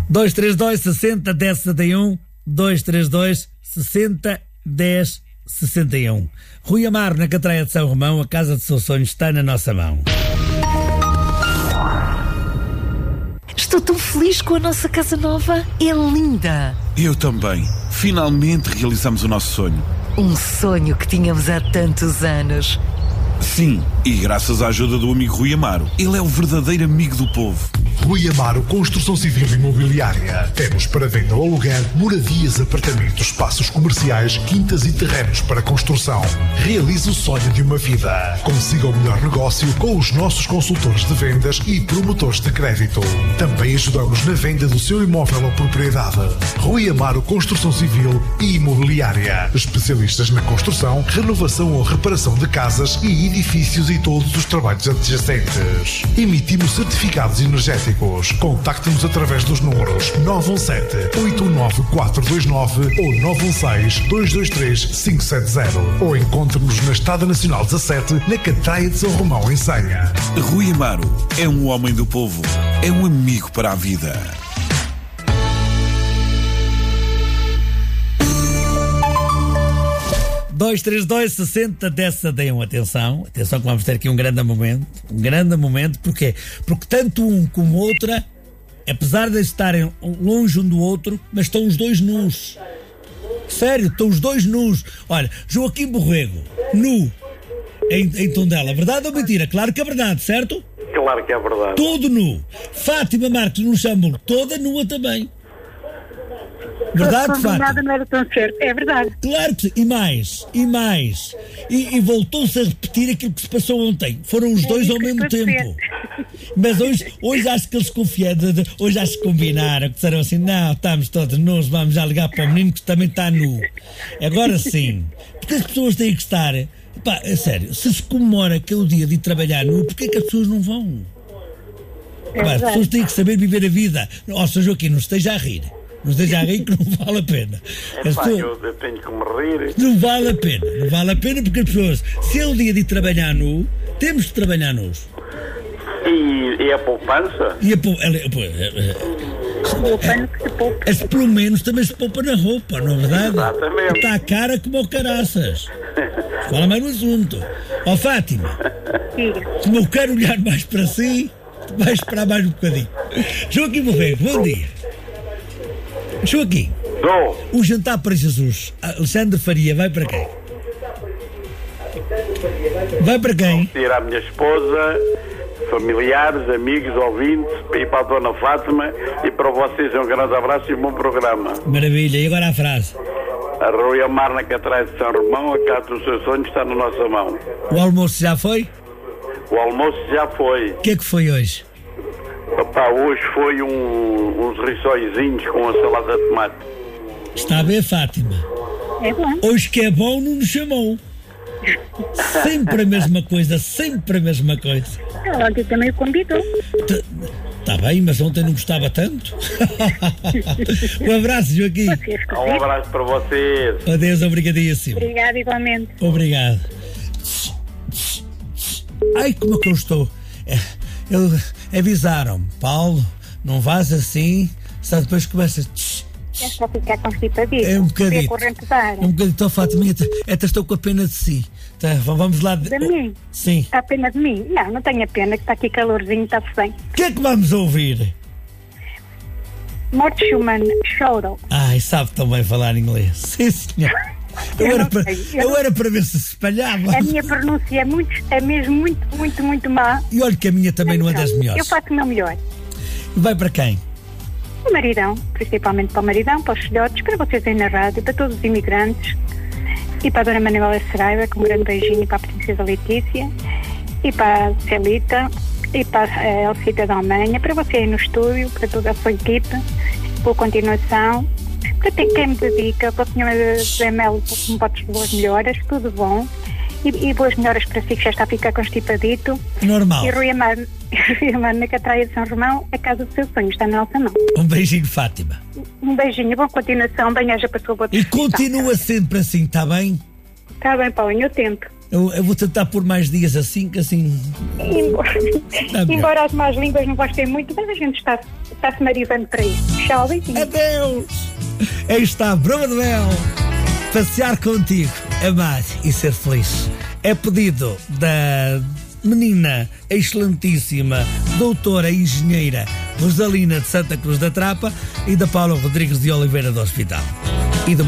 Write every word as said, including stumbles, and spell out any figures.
dois três dois, sessenta, dez, sessenta e um. dois três dois, sessenta, dez, sessenta e um. Rui Amaro, na Catraia de São Romão, a casa de seus sonhos está na nossa mão. Estou tão feliz com a nossa casa nova. É linda. Eu também. Finalmente realizamos o nosso sonho. Um sonho que tínhamos há tantos anos. Sim, e graças à ajuda do amigo Rui Amaro. Ele é o verdadeiro amigo do povo. Rui Amaro Construção Civil e Imobiliária. Temos para venda ou aluguer moradias, apartamentos, espaços comerciais, quintas e terrenos para construção. Realize o sonho de uma vida. Consiga o melhor negócio com os nossos consultores de vendas e promotores de crédito. Também ajudamos na venda do seu imóvel ou propriedade. Rui Amaro Construção Civil e Imobiliária. Especialistas na construção, renovação ou reparação de casas e edifícios e todos os trabalhos adjacentes. Emitimos certificados energéticos. Contacte-nos através dos números nove um sete, oito um nove, quatro dois nove ou nove um seis, dois dois três, cinco sete zero ou encontre-nos na Estrada Nacional dezassete, na Catraia de São Romão, em Senha. Rui Amaro é um homem do povo, é um amigo para a vida. dois três dois, sessenta, dez, sessenta e um. Atenção, atenção que vamos ter aqui um grande momento. Um grande momento, porquê? Porque tanto um como outra, apesar de estarem longe um do outro, mas estão os dois nus. Sério, estão os dois nus. Olha, Joaquim Borrego, nu, em, em Tondela. Verdade ou mentira? Claro que é verdade, certo? Claro que é verdade. Todo nu. Fátima Marques no Luxemburgo, toda nua também. Verdade, Fátima? Nada não era tão certo, é verdade. Claro que sim, e mais, e mais. E, e voltou-se a repetir aquilo que se passou ontem. Foram os dois ao mesmo tempo. Mas hoje, hoje acho que eles confiaram, hoje acho que combinaram, que disseram assim, não, estamos todos nus, vamos já ligar para o menino que também está nu. Agora sim, porque as pessoas têm que estar, pá, é sério, se se comemora que é o dia de ir trabalhar nu, porquê é que as pessoas não vão? É pá, as pessoas têm que saber viver a vida. Ó, Sr. Joaquim, não esteja a rir. Não esteja a rir que não vale a pena. É pá, pessoas... eu, eu tenho que me rir. Não vale a pena, não vale a pena porque as pessoas, se é o dia de trabalhar nu, temos de trabalhar nus. E, e a poupança? E a poupança. É, pelo menos também se poupa na roupa, não é verdade? Exatamente. Está cara como o caraças. Fala mais no assunto. Ó oh, Fátima, como eu quero olhar mais para si, vai esperar mais um bocadinho. Joaquim Borrego, bom dia. Joaquim, Dou. O jantar para Jesus, Alexandre Faria, vai para quem? Vai para quem? Vou tirar a minha esposa, familiares, amigos, ouvintes, e para a Dona Fátima, e para vocês um grande abraço e um bom programa. Maravilha, e agora a frase? A Rui Amaro na Catraia de São Romão, a casa dos seus sonhos está na nossa mão. O almoço já foi? O almoço já foi. O que é que foi hoje? Opa, hoje foi um, uns rissóizinhos com a salada de tomate. Está a ver, Fátima? É bom. Hoje que é bom não nos chamou. Sempre a mesma coisa, sempre a mesma coisa. Ontem também o convidou. Está bem, mas ontem não gostava tanto. Um abraço, Joaquim. Um abraço para vocês. Adeus, obrigadíssimo. Obrigado, igualmente. Obrigado. Ai, como é que eu estou? Eu, avisaram-me, Paulo, não vás assim, só depois começas. É só ficar constipadinho. É um bocadinho. É um bocadinho. Então, Fátima, até estou com a pena de si. Tá, vamos lá. De, de mim? Sim. A pena de mim? Não, não tenho a pena, que está aqui calorzinho, está-se bem. O que é que vamos ouvir? Mort Schumann, Choro. Ai, sabe também falar inglês. Sim, senhor. Eu, eu, era para, eu, eu era para ver se se espalhava. A minha pronúncia é, muito, é mesmo muito, muito, muito má. E olha que a minha também não é das melhores. Eu faço o meu melhor. Vai para quem? O maridão, principalmente para o maridão, para os filhotes, para vocês aí na rádio, para todos os imigrantes, e para a Dona Manuela Saraiva, com um grande beijinho, para a Princesa Letícia, e para a Celita, e para a Elcita da Almanha, para você aí no estúdio, para toda a sua equipe, boa continuação. Para quem me dedica, para a senhora José Melo, com potes de boas melhoras, tudo bom. E, e boas melhoras para si, que já está a ficar constipadito. Normal. E Rui Amaro, Rui Amaro na Catraia de São Romão, a casa do seu sonho, está na nossa mão. Um beijinho, Fátima. Um beijinho, boa continuação, bem-aja para a sua boa E continua sempre assim, está bem? Está bem, Paulinho, eu tento. Eu, eu vou tentar por mais dias assim, que assim... Embora, embora as más línguas não gostem muito, mas a gente está, está se marizando para isso. Tchau, beijinho. Adeus! Aí está, Bruma de Mel. Passear contigo, amar e ser feliz. É pedido da menina excelentíssima, doutora engenheira Rosalina de Santa Cruz da Trapa e da Paula Rodrigues de Oliveira do Hospital. E do